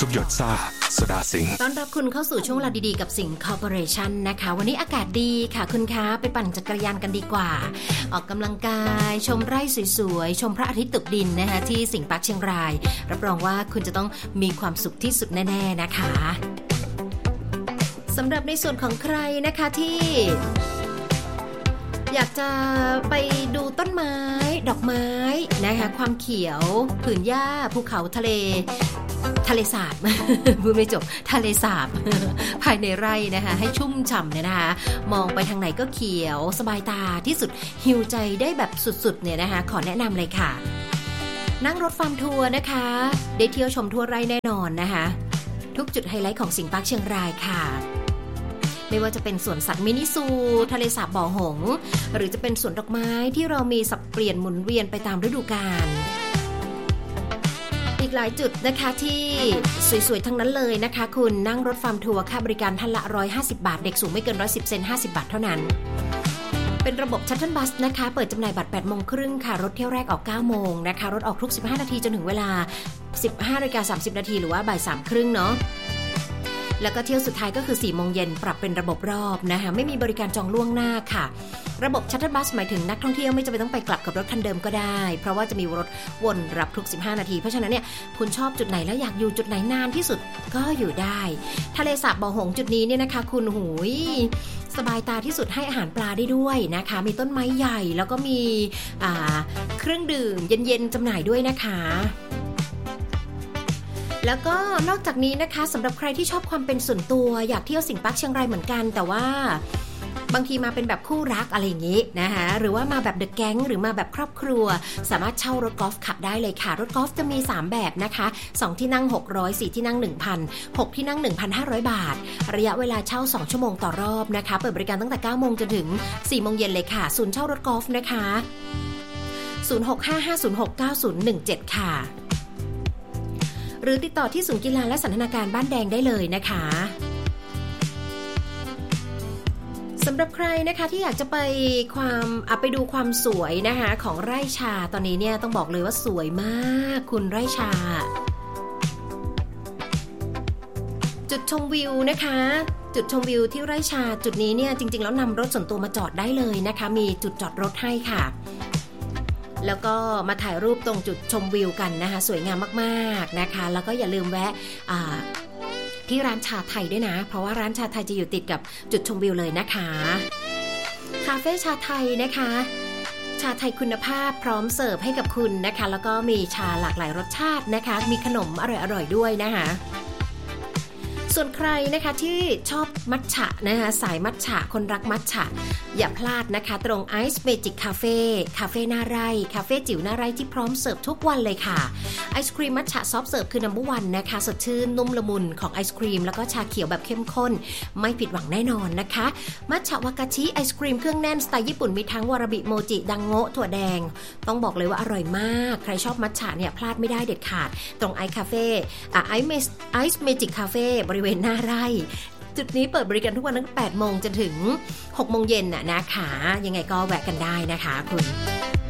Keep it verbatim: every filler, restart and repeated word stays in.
ทุกหยดซ่าโซดาสิงห์ต้อนรับคุณเข้าสู่ช่วงเวลาดีๆกับสิงห์คอร์ปอเรชั่นนะคะวันนี้อากาศดีค่ะคุณคะไปปั่นจักรยานกันดีกว่าออกกำลังกายชมไร่สวยๆชมพระอาทิตย์ตกดินนะคะที่สิงห์ปาร์คเชียงรายรับรองว่าคุณจะต้องมีความสุขที่สุดแน่ๆนะคะสำหรับในส่วนของใครนะคะที่อยากจะไปดูต้นไม้ดอกไม้นะคะความเขียวผืนหญ้าภูเขาทะเลทะเลสาบ พูดไม่จบทะเลสาบ ภายในไร่นะคะให้ชุ่มฉ่ำเนี่ยนะคะมองไปทางไหนก็เขียวสบายตาที่สุดหิวใจได้แบบสุดๆเนี่ยนะคะขอแนะนำเลยค่ะนั่งรถฟาร์มทัวร์นะคะได้เที่ยวชมทั่วไร่แน่นอนนะคะทุกจุดไฮไลท์ของสิงห์ปาร์คเชียงรายค่ะไม่ว่าจะเป็นสวนสัตว์มินิซูทะเลสาบบ่อหงส์หรือจะเป็นสวนดอกไม้ที่เรามีสับเปลี่ยนหมุนเวียนไปตามฤดูกาลอีกหลายจุดนะคะที่สวยๆทั้งนั้นเลยนะคะคุณนั่งรถฟาร์มทัวร์ค่าบริการท่านละหนึ่งร้อยห้าสิบบาทเด็กสูงไม่เกินหนึ่งร้อยสิบเซนห้าสิบบาทเท่านั้นเป็นระบบชัตเทิลบัสนะคะเปิดจำหน่ายบัตร แปดโมงครึ่งค่ะรถเที่ยวแรกออก เก้าโมงนะคะรถออกทุกสิบห้านาทีจนถึงเวลา สิบห้านาฬิกาสามสิบนาทีหรือว่าบ่ายสามครึ่งเนาะแล้วก็เที่ยวสุดท้ายก็คือ สี่โมงเย็นปรับเป็นระบบรอบนะคะไม่มีบริการจองล่วงหน้าค่ะระบบชัตเทิลบัสหมายถึงนักท่องเที่ยวไม่จำเป็นต้องไปกลับกับรถคันเดิมก็ได้เพราะว่าจะมีรถวนรับทุกสิบห้านาทีเพราะฉะนั้นเนี่ยคุณชอบจุดไหนแล้วอยากอยู่จุดไหนนานที่สุดก็อยู่ได้ทะเลสาบบ่อหงส์จุดนี้เนี่ยนะคะคุณหูยสบายตาที่สุดให้อาหารปลาได้ด้วยนะคะมีต้นไม้ใหญ่แล้วก็มีอ่าเครื่องดื่มเย็นๆจำหน่ายด้วยนะคะแล้วก็นอกจากนี้นะคะสำหรับใครที่ชอบความเป็นส่วนตัวอยากเที่ยวสิงห์ปาร์คเชียงรายเหมือนกันแต่ว่าบางทีมาเป็นแบบคู่รักอะไรอย่างนี้นะคะหรือว่ามาแบบเดอะแก๊งหรือมาแบบครอบครัวสามารถเช่ารถกอล์ฟขับได้เลยค่ะรถกอล์ฟจะมีสามแบบนะคะสองที่นั่งหกร้อย สี่ที่นั่ง หนึ่งพัน หกที่นั่ง หนึ่งพันห้าร้อย บาทระยะเวลาเช่าสองชั่วโมงต่อรอบนะคะเปิดบริการตั้งแต่ เก้าโมงจนถึง สี่โมงเย็นเลยค่ะศูนย์เช่ารถกอล์ฟนะคะศูนย์ หก ห้า ห้า ศูนย์ หก เก้า ศูนย์ หนึ่ง เจ็ดค่ะหรือติดต่อที่ศูนย์กีฬาและสันทนาการบ้านแดงได้เลยนะคะสำหรับใครนะคะที่อยากจะไปความอ่ะไปดูความสวยนะคะของไร่ชาตอนนี้เนี่ยต้องบอกเลยว่าสวยมากคุณไร่ชาจุดชมวิวนะคะจุดชมวิวที่ไร่ชาจุดนี้เนี่ยจริงๆแล้วนำรถส่วนตัวมาจอดได้เลยนะคะมีจุดจอดรถให้ค่ะแล้วก็มาถ่ายรูปตรงจุดชมวิวกันนะคะสวยงามมากๆนะคะแล้วก็อย่าลืมแวะที่ร้านชาไทยด้วยนะเพราะว่าร้านชาไทยจะอยู่ติดกับจุดชมวิวเลยนะคะคาเฟ่ชาไทยนะคะชาไทยคุณภาพพร้อมเสิร์ฟให้กับคุณนะคะแล้วก็มีชาหลากหลายรสชาตินะคะมีขนมอร่อยๆด้วยนะคะส่วนใครนะคะที่ชอบมัทฉะนะคะสายมัทฉะคนรักมัทฉะอย่าพลาดนะคะตรง Ice Magic Cafe คาเฟ่หน้าไร่คาเฟ่จิ๋วหน้าไร่ที่พร้อมเสิร์ฟทุกวันเลยค่ะไอศครีมมัทฉะซอฟต์เสิร์ฟคือ นัมเบอร์ วัน นะคะสดชื่นนุ่มละมุนของไอศครีมแล้วก็ชาเขียวแบบเข้มข้นไม่ผิดหวังแน่นอนนะคะมัทฉะวากาชิไอศครีมเครื่องแน่นสไตล์ญี่ปุ่นมีทั้งวาราบิโมจิดังโงะถั่วแดงต้องบอกเลยว่าอร่อยมากใครชอบมัทฉะเนี่ยพลาดไม่ได้เด็ดขาดตรงไอคาเฟ่อ่ะไอเมสไอซ์เมจิกคาเฟ่บริเวณหน้าไร่จุดนี้เปิดบริการทุกวันตั้งแต่แปดโมงจนถึงหกโมงเย็นน่ะนะคะยังไงก็แวะกันได้นะคะคุณ